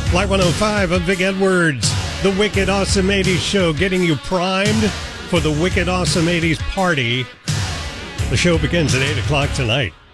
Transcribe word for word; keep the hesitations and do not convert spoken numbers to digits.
Flight one oh five, I'm Vic Edwards. The Wicked Awesome eighties Show, getting you primed for the Wicked Awesome eighties party. The show begins at eight o'clock tonight.